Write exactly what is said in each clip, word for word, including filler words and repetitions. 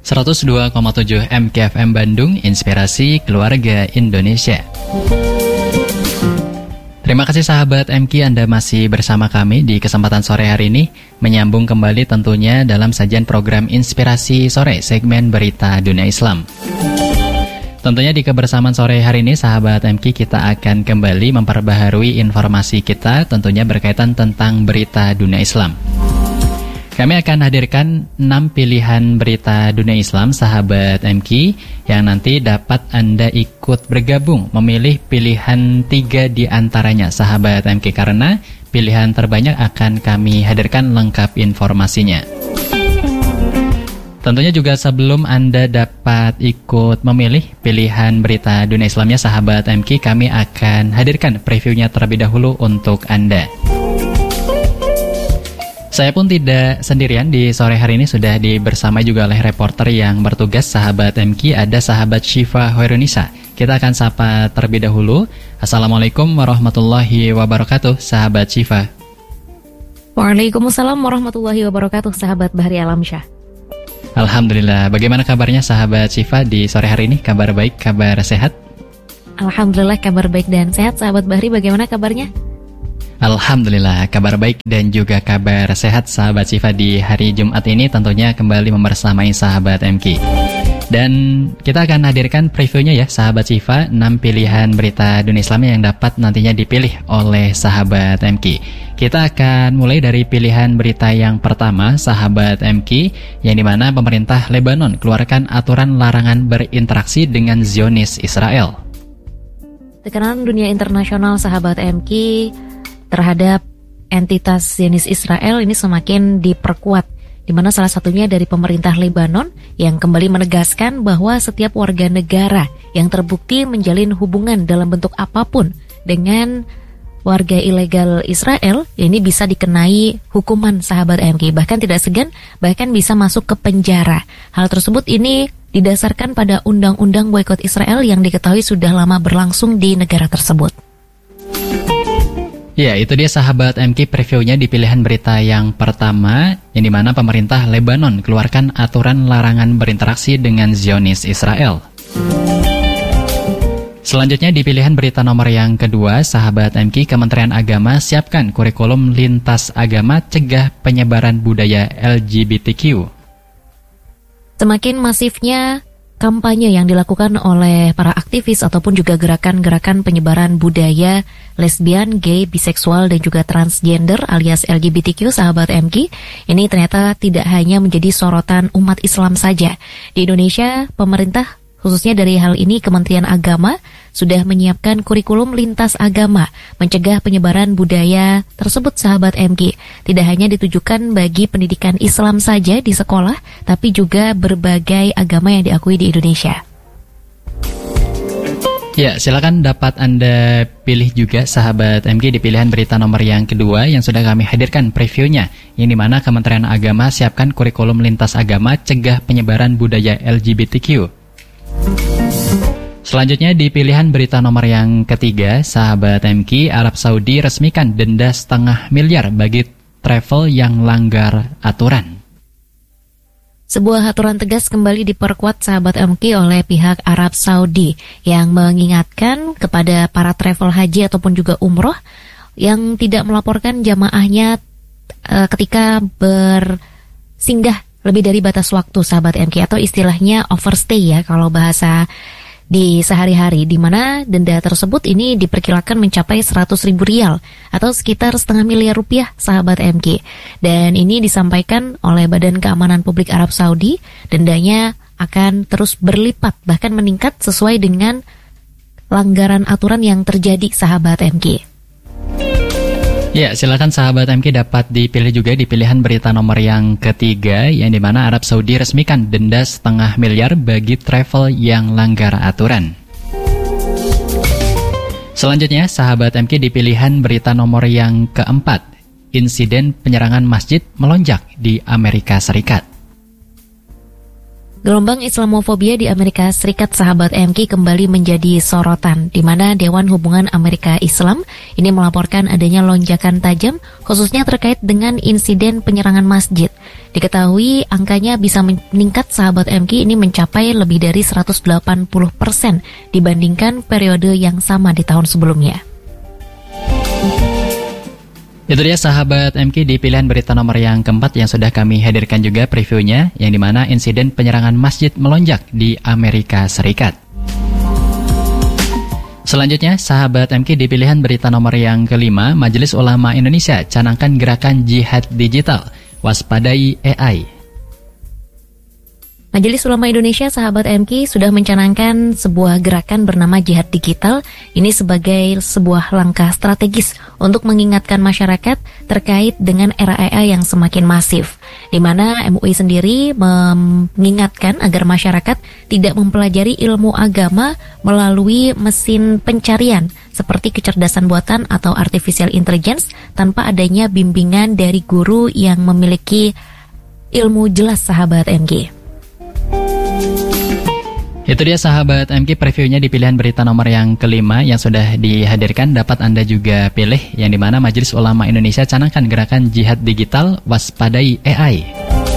seratus dua koma tujuh M K F M Bandung, Inspirasi Keluarga Indonesia. Terima kasih sahabat M K, Anda masih bersama kami di kesempatan sore hari ini, menyambung kembali tentunya dalam sajian program Inspirasi Sore, segmen Berita Dunia Islam. Tentunya di kebersamaan sore hari ini sahabat M K, kita akan kembali memperbaharui informasi kita tentunya berkaitan tentang berita dunia Islam. Kami akan hadirkan enam pilihan berita dunia Islam sahabat M K yang nanti dapat Anda ikut bergabung memilih pilihan tiga di antaranya sahabat M K, karena pilihan terbanyak akan kami hadirkan lengkap informasinya. Tentunya juga sebelum Anda dapat ikut memilih pilihan berita dunia Islamnya sahabat M K, kami akan hadirkan previewnya terlebih dahulu untuk Anda. Saya pun tidak sendirian di sore hari ini, sudah dibersamai juga oleh reporter yang bertugas sahabat M K, ada sahabat Syifa Hoirunisa. Kita akan sapa terlebih dahulu. Assalamualaikum warahmatullahi wabarakatuh sahabat Syifa. Waalaikumsalam warahmatullahi wabarakatuh sahabat Bahri Alamsyah. Alhamdulillah, bagaimana kabarnya sahabat Syifa di sore hari ini? Kabar baik, kabar sehat? Alhamdulillah kabar baik dan sehat. Sahabat Bahri, bagaimana kabarnya? Alhamdulillah, kabar baik dan juga kabar sehat sahabat Syifa di hari Jumat ini tentunya kembali membersamai sahabat M K. Dan kita akan hadirkan previewnya ya sahabat Syifa, enam pilihan berita dunia Islam yang dapat nantinya dipilih oleh sahabat M K. Kita akan mulai dari pilihan berita yang pertama sahabat M K, yang dimana pemerintah Lebanon keluarkan aturan larangan berinteraksi dengan Zionis Israel. Tekanan dunia internasional sahabat M K terhadap entitas Zionis Israel ini semakin diperkuat, di mana salah satunya dari pemerintah Lebanon yang kembali menegaskan bahwa setiap warga negara yang terbukti menjalin hubungan dalam bentuk apapun dengan warga ilegal Israel ini bisa dikenai hukuman sahabat M K, bahkan tidak segan, bahkan bisa masuk ke penjara. Hal tersebut ini didasarkan pada undang-undang boikot Israel yang diketahui sudah lama berlangsung di negara tersebut. Ya, itu dia sahabat M K previewnya di pilihan berita yang pertama, yang dimana pemerintah Lebanon keluarkan aturan larangan berinteraksi dengan Zionis Israel. Selanjutnya di pilihan berita nomor yang kedua, sahabat M K, Kementerian Agama siapkan kurikulum lintas agama cegah penyebaran budaya L G B T Q. Semakin masifnya kampanye yang dilakukan oleh para aktivis ataupun juga gerakan-gerakan penyebaran budaya lesbian, gay, biseksual, dan juga transgender alias L G B T Q sahabat M K, ini ternyata tidak hanya menjadi sorotan umat Islam saja. Di Indonesia, pemerintah khususnya dari hal ini Kementerian Agama sudah menyiapkan kurikulum lintas agama mencegah penyebaran budaya tersebut sahabat M K. Tidak hanya ditujukan bagi pendidikan Islam saja di sekolah, tapi juga berbagai agama yang diakui di Indonesia. Ya, silakan dapat Anda pilih juga sahabat M K di pilihan berita nomor yang kedua yang sudah kami hadirkan previewnya, yang dimana Kementerian Agama siapkan kurikulum lintas agama cegah penyebaran budaya L G B T Q. Selanjutnya di pilihan berita nomor yang ketiga, sahabat M K, Arab Saudi resmikan denda setengah miliar bagi travel yang langgar aturan. Sebuah aturan tegas kembali diperkuat sahabat M K oleh pihak Arab Saudi yang mengingatkan kepada para travel haji ataupun juga umroh yang tidak melaporkan jamaahnya uh, ketika bersinggah lebih dari batas waktu sahabat M K, atau istilahnya overstay ya kalau bahasa di sehari-hari, di mana denda tersebut ini diperkirakan mencapai seratus ribu rial atau sekitar setengah miliar rupiah sahabat M K. Dan ini disampaikan oleh Badan Keamanan Publik Arab Saudi, dendanya akan terus berlipat bahkan meningkat sesuai dengan pelanggaran aturan yang terjadi sahabat M K. Ya, silakan sahabat M K dapat dipilih juga di pilihan berita nomor yang ketiga, yang dimana Arab Saudi resmikan denda setengah miliar bagi travel yang langgar aturan. Selanjutnya, sahabat M K di pilihan berita nomor yang keempat, insiden penyerangan masjid melonjak di Amerika Serikat. Gelombang Islamofobia di Amerika Serikat sahabat M K kembali menjadi sorotan, di mana Dewan Hubungan Amerika Islam ini melaporkan adanya lonjakan tajam khususnya terkait dengan insiden penyerangan masjid. Diketahui angkanya bisa meningkat sahabat M K ini mencapai lebih dari seratus delapan puluh persen dibandingkan periode yang sama di tahun sebelumnya. Itu dia sahabat M K di pilihan berita nomor yang keempat yang sudah kami hadirkan juga previewnya, yang dimana insiden penyerangan masjid melonjak di Amerika Serikat. Selanjutnya sahabat M K di pilihan berita nomor yang kelima, Majelis Ulama Indonesia canangkan gerakan jihad digital, waspadai A I. Majelis Ulama Indonesia sahabat M K sudah mencanangkan sebuah gerakan bernama Jihad Digital. Ini sebagai sebuah langkah strategis untuk mengingatkan masyarakat terkait dengan era A I yang semakin masif, di mana M U I sendiri mengingatkan agar masyarakat tidak mempelajari ilmu agama melalui mesin pencarian seperti kecerdasan buatan atau artificial intelligence tanpa adanya bimbingan dari guru yang memiliki ilmu jelas sahabat M K. Itu dia sahabat M K previewnya di pilihan berita nomor yang kelima yang sudah dihadirkan, dapat Anda juga pilih, yang dimana Majelis Ulama Indonesia canangkan gerakan jihad digital, waspadai A I.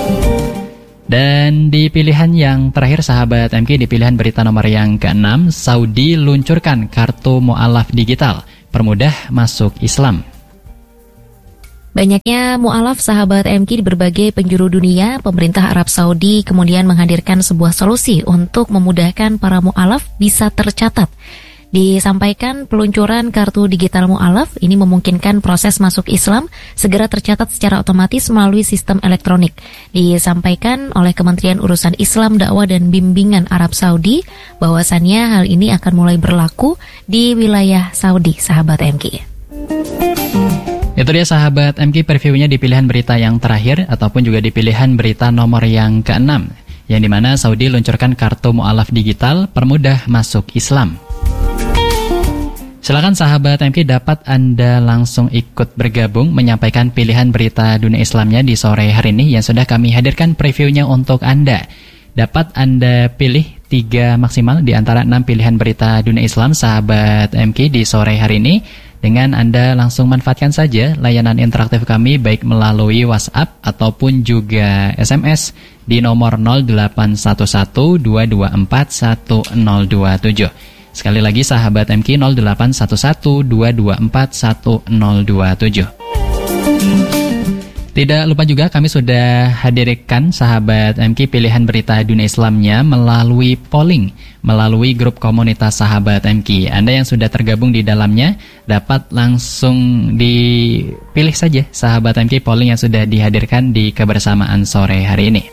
Dan di pilihan yang terakhir sahabat M K di pilihan berita nomor yang keenam, Saudi luncurkan kartu mu'alaf digital, permudah masuk Islam. Banyaknya mu'alaf sahabat M K di berbagai penjuru dunia, pemerintah Arab Saudi kemudian menghadirkan sebuah solusi untuk memudahkan para mu'alaf bisa tercatat. Disampaikan peluncuran kartu digital mu'alaf ini memungkinkan proses masuk Islam segera tercatat secara otomatis melalui sistem elektronik. Disampaikan oleh Kementerian Urusan Islam, Dakwah dan Bimbingan Arab Saudi bahwasannya hal ini akan mulai berlaku di wilayah Saudi sahabat M K. Itu dia sahabat M K previewnya di pilihan berita yang terakhir ataupun juga di pilihan berita nomor yang keenam, yang dimana Saudi luncurkan kartu mu'alaf digital, permudah masuk Islam. Silakan sahabat M K dapat Anda langsung ikut bergabung menyampaikan pilihan berita dunia Islamnya di sore hari ini yang sudah kami hadirkan previewnya untuk Anda. Dapat Anda pilih tiga maksimal di antara enam pilihan berita dunia Islam sahabat M K di sore hari ini, dengan Anda langsung manfaatkan saja layanan interaktif kami baik melalui WhatsApp ataupun juga S M S di nomor nol delapan satu satu dua dua empat satu nol dua tujuh. Sekali lagi sahabat M K, nol delapan satu satu dua dua empat satu nol dua tujuh. Tidak lupa juga kami sudah hadirkan sahabat M K pilihan berita dunia Islamnya melalui polling, melalui grup komunitas sahabat M K. Anda yang sudah tergabung di dalamnya dapat langsung dipilih saja sahabat M K polling yang sudah dihadirkan di kebersamaan sore hari ini.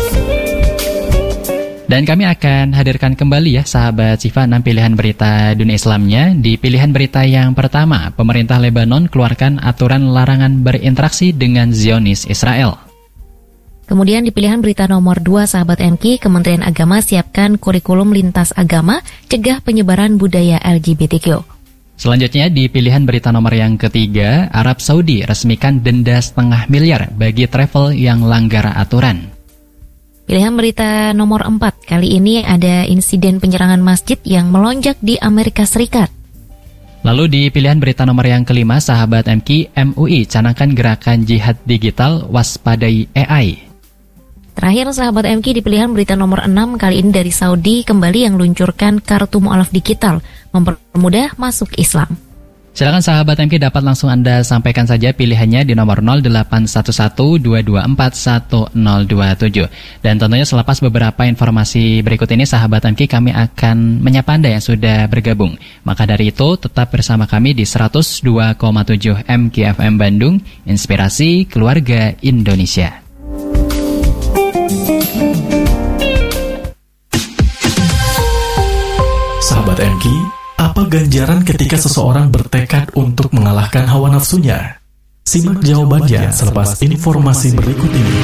Dan kami akan hadirkan kembali ya sahabat Sifa enam pilihan berita dunia Islamnya. Di pilihan berita yang pertama, pemerintah Lebanon keluarkan aturan larangan berinteraksi dengan Zionis Israel. Kemudian di pilihan berita nomor dua sahabat M K, Kementerian Agama siapkan kurikulum lintas agama, cegah penyebaran budaya L G B T Q. Selanjutnya di pilihan berita nomor yang ketiga, Arab Saudi resmikan denda setengah miliar bagi travel yang langgar aturan. Pilihan berita nomor empat, kali ini ada insiden penyerangan masjid yang melonjak di Amerika Serikat. Lalu di pilihan berita nomor yang kelima, sahabat M K, M U I canangkan gerakan jihad digital, waspadai A I. Terakhir sahabat M K di pilihan berita nomor enam, kali ini dari Saudi kembali yang luncurkan kartu mu'alaf digital, mempermudah masuk Islam. Silakan sahabat M K dapat langsung Anda sampaikan saja pilihannya di nomor nol delapan satu satu dua dua empat satu nol dua tujuh. Dan tentunya selepas beberapa informasi berikut ini sahabat M K, kami akan menyapa Anda yang sudah bergabung. Maka dari itu tetap bersama kami di seratus dua koma tujuh M K F M Bandung, Inspirasi Keluarga Indonesia. Sahabat M K, apa ganjaran ketika seseorang bertekad untuk mengalahkan hawa nafsunya? Simak jawabannya selepas informasi berikut ini.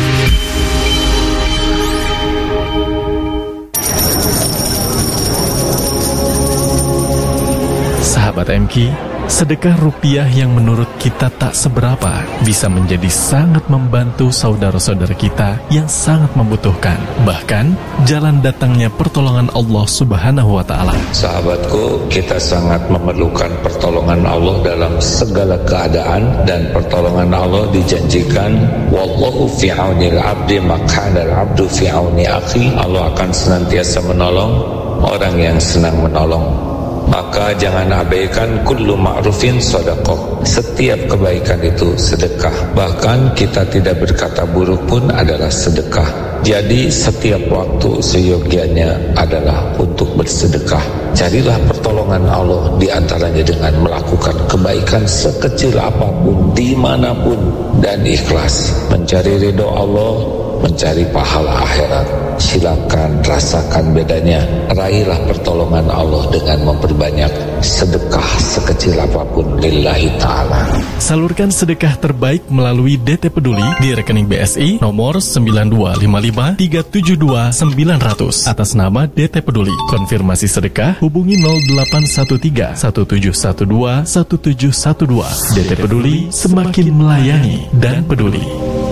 Sahabat M K, Sedekah rupiah yang menurut kita tak seberapa bisa menjadi sangat membantu saudara-saudara kita yang sangat membutuhkan. Bahkan, jalan datangnya pertolongan Allah Subhanahu wa Ta'ala. Sahabatku, kita sangat memerlukan pertolongan Allah dalam segala keadaan, dan pertolongan Allah dijanjikan, wallahu fi aunil abdi maq'adal abdu fi auni akhi. Allah akan senantiasa menolong orang yang senang menolong. Maka jangan abaikan kullu ma'rufin sedekah. Setiap kebaikan itu sedekah. Bahkan kita tidak berkata buruk pun adalah sedekah. Jadi setiap waktu seyogianya adalah untuk bersedekah. Carilah pertolongan Allah di antaranya dengan melakukan kebaikan sekecil apapun, dimanapun, dan ikhlas. Mencari ridho Allah, mencari pahala akhirat. Silakan rasakan bedanya. Raihlah pertolongan Allah dengan memperbanyak sedekah sekecil apapun lillahi ta'ala. Salurkan sedekah terbaik melalui D T Peduli di rekening B S I nomor sembilan dua lima lima tiga tujuh dua sembilan nol nol atas nama D T Peduli. Konfirmasi sedekah hubungi nol delapan satu tiga satu tujuh satu dua satu tujuh satu dua. D T Peduli, semakin melayani dan peduli.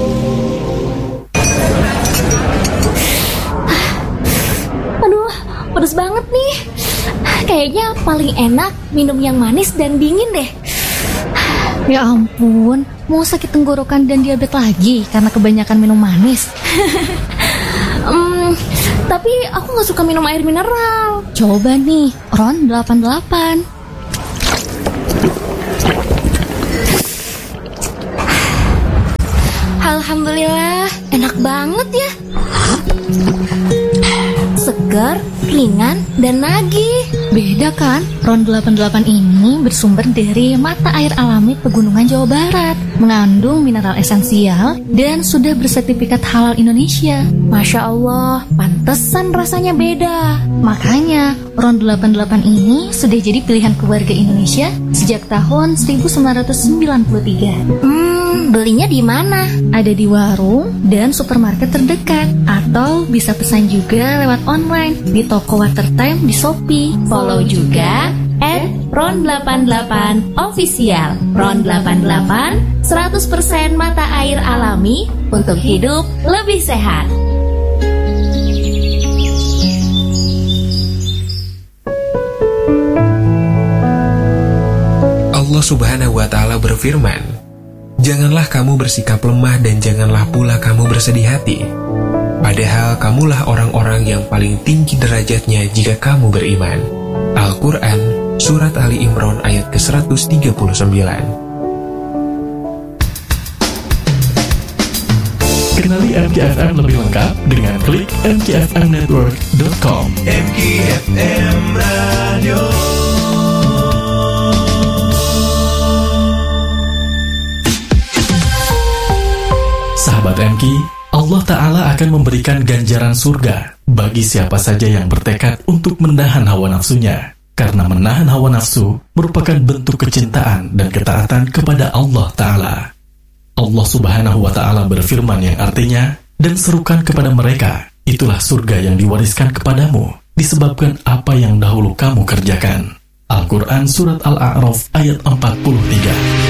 Pedes banget nih. Kayaknya paling enak minum yang manis dan dingin deh. Ya ampun, mau sakit tenggorokan dan diabetes lagi karena kebanyakan minum manis. hmm, Tapi aku gak suka minum air mineral. Coba nih, Ron delapan delapan. Alhamdulillah, enak banget ya. Segar, ringan, dan nagih. Beda kan? Ron delapan delapan ini bersumber dari mata air alami Pegunungan Jawa Barat, mengandung mineral esensial dan sudah bersertifikat halal Indonesia. Masya Allah, pantesan rasanya beda. Makanya Ron delapan delapan ini sudah jadi pilihan keluarga Indonesia sejak tahun seribu sembilan ratus sembilan puluh tiga. Hmm, belinya di mana? Ada di warung dan supermarket terdekat, atau bisa pesan juga lewat online di toko Watertime di Shopee. Follow juga at ron delapan delapan official. Ron delapan delapan, seratus persen mata air alami untuk hidup lebih sehat. Allah Subhanahu wa Ta'ala berfirman, "Janganlah kamu bersikap lemah dan janganlah pula kamu bersedih hati. Padahal kamulah orang-orang yang paling tinggi derajatnya jika kamu beriman." Al-Quran, Surat Ali Imran ayat ke seratus tiga puluh sembilan. Kenali M K F M lebih lengkap dengan klik m k f m network dot com. M K F M Radio. Sahabat M K, Allah Ta'ala akan memberikan ganjaran surga bagi siapa saja yang bertekad untuk menahan hawa nafsunya. Karena menahan hawa nafsu merupakan bentuk kecintaan dan ketaatan kepada Allah Ta'ala. Allah Subhanahu wa Ta'ala berfirman yang artinya, dan serukan kepada mereka, itulah surga yang diwariskan kepadamu, disebabkan apa yang dahulu kamu kerjakan. Al-Quran Surat Al-A'raf ayat empat puluh tiga.